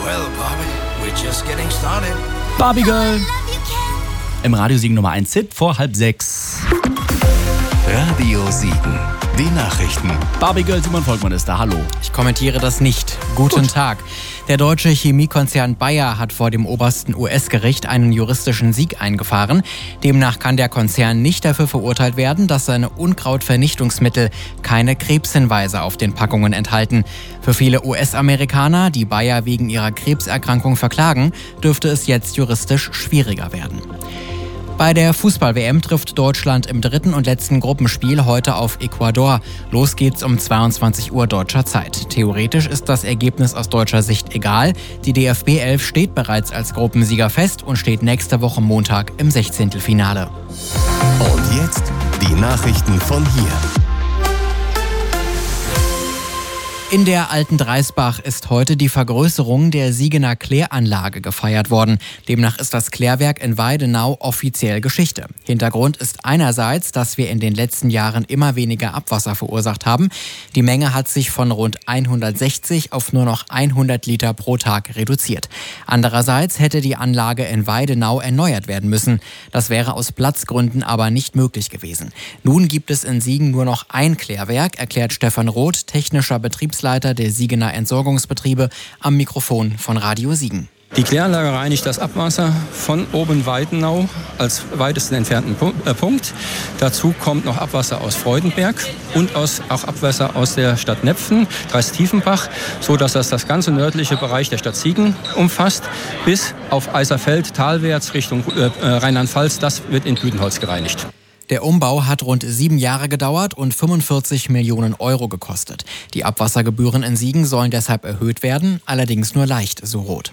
Well, Barbie, we're just getting started. Barbie Girl. Im Radio Siegen Nummer 1 Hit vor 5:30. Radio Siegen. Die Nachrichten. Barbie Girl, Simon Volkmann ist da. Hallo. Ich kommentiere das nicht. Guten Tag. Der deutsche Chemiekonzern Bayer hat vor dem obersten US-Gericht einen juristischen Sieg eingefahren. Demnach kann der Konzern nicht dafür verurteilt werden, dass seine Unkrautvernichtungsmittel keine Krebshinweise auf den Packungen enthalten. Für viele US-Amerikaner, die Bayer wegen ihrer Krebserkrankung verklagen, dürfte es jetzt juristisch schwieriger werden. Bei der Fußball-WM trifft Deutschland im dritten und letzten Gruppenspiel heute auf Ecuador. Los geht's um 22 Uhr deutscher Zeit. Theoretisch ist das Ergebnis aus deutscher Sicht egal. Die DFB 11 steht bereits als Gruppensieger fest und steht nächste Woche Montag im 16. Finale. Und jetzt die Nachrichten von hier. In der Alten Dreisbach ist heute die Vergrößerung der Siegener Kläranlage gefeiert worden. Demnach ist das Klärwerk in Weidenau offiziell Geschichte. Hintergrund ist einerseits, dass wir in den letzten Jahren immer weniger Abwasser verursacht haben. Die Menge hat sich von rund 160 auf nur noch 100 Liter pro Tag reduziert. Andererseits hätte die Anlage in Weidenau erneuert werden müssen. Das wäre aus Platzgründen aber nicht möglich gewesen. Nun gibt es in Siegen nur noch ein Klärwerk, erklärt Stefan Roth, technischer Betriebsleiter der Siegener Entsorgungsbetriebe, am Mikrofon von Radio Siegen. Die Kläranlage reinigt das Abwasser von Oben-Weidenau als weitesten entfernten Punkt. Dazu kommt noch Abwasser aus Freudenberg und auch Abwasser aus der Stadt Nepfen, Dreist-Tiefenbach, sodass das ganze nördliche Bereich der Stadt Siegen umfasst, bis auf Eiserfeld talwärts Richtung Rheinland-Pfalz. Das wird in Büdenholz gereinigt. Der Umbau hat rund 7 Jahre gedauert und 45 Millionen Euro gekostet. Die Abwassergebühren in Siegen sollen deshalb erhöht werden, allerdings nur leicht, so Roth.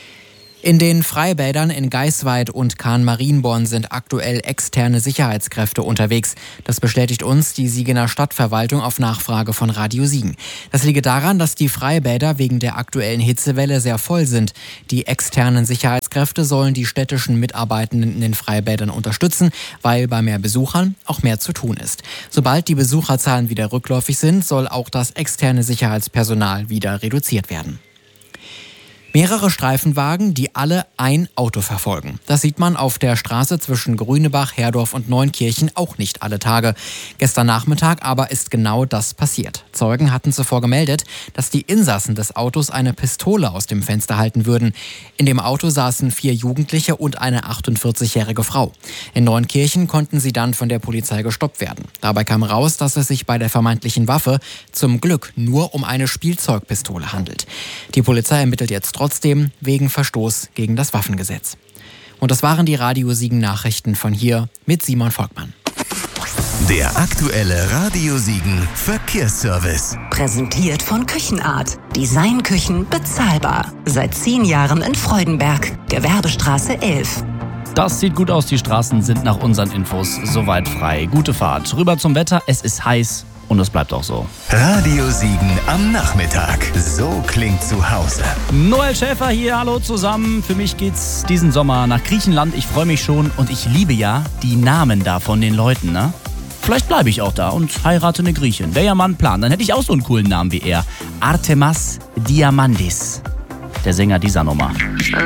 In den Freibädern in Geisweid und Kahn-Marienborn sind aktuell externe Sicherheitskräfte unterwegs. Das bestätigt uns die Siegener Stadtverwaltung auf Nachfrage von Radio Siegen. Das liege daran, dass die Freibäder wegen der aktuellen Hitzewelle sehr voll sind. Die externen Sicherheitskräfte sollen die städtischen Mitarbeitenden in den Freibädern unterstützen, weil bei mehr Besuchern auch mehr zu tun ist. Sobald die Besucherzahlen wieder rückläufig sind, soll auch das externe Sicherheitspersonal wieder reduziert werden. Mehrere Streifenwagen, die alle ein Auto verfolgen. Das sieht man auf der Straße zwischen Grünebach, Herdorf und Neunkirchen auch nicht alle Tage. Gestern Nachmittag aber ist genau das passiert. Zeugen hatten zuvor gemeldet, dass die Insassen des Autos eine Pistole aus dem Fenster halten würden. In dem Auto saßen 4 Jugendliche und eine 48-jährige Frau. In Neunkirchen konnten sie dann von der Polizei gestoppt werden. Dabei kam raus, dass es sich bei der vermeintlichen Waffe zum Glück nur um eine Spielzeugpistole handelt. Die Polizei ermittelt jetzt trotzdem wegen Verstoß gegen das Waffengesetz. Und das waren die Radio Siegen Nachrichten von hier mit Simon Volkmann. Der aktuelle Radio Siegen Verkehrsservice. Präsentiert von Küchenart. Designküchen bezahlbar. Seit 10 Jahren in Freudenberg. Gewerbestraße 11. Das sieht gut aus. Die Straßen sind nach unseren Infos soweit frei. Gute Fahrt. Rüber zum Wetter. Es ist heiß. Und es bleibt auch so. Radio Siegen am Nachmittag. So klingt zu Hause. Noel Schäfer hier, hallo zusammen. Für mich geht's diesen Sommer nach Griechenland. Ich freue mich schon und ich liebe ja die Namen da von den Leuten, ne? Vielleicht bleibe ich auch da und heirate eine Griechin. Wäre ja mal ein Plan. Dann hätte ich auch so einen coolen Namen wie er. Artemas Diamandis. Der Sänger dieser Nummer.